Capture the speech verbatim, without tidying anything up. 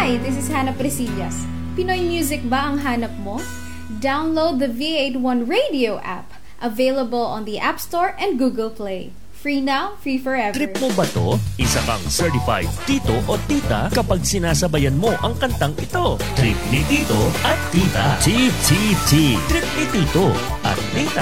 Hi, this is Hannah Presillas. Pinoy music ba ang hanap mo? Download the V eighty-one Radio app, available on the App Store and Google Play. Free now, free forever. Trip mo ba to? Isa kang certified tito o tita kapag sinasabayan mo ang kantang ito. Trip ni tito at tita. T T T. Trip ni tito at tita.